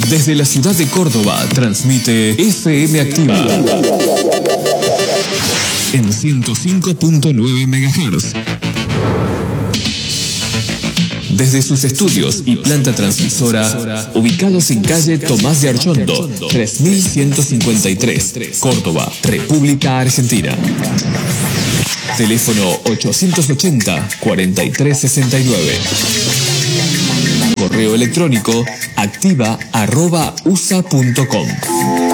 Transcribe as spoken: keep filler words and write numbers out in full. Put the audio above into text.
Desde la ciudad de Córdoba transmite F M Activa en ciento cinco punto nueve megahertz. Desde sus estudios y planta transmisora, ubicados en calle Tomás de Archondo, tres mil ciento cincuenta y tres, Córdoba, República Argentina. Teléfono ochocientos ochenta, cuarenta y tres sesenta y nueve. Correo electrónico activa arroba usa punto com.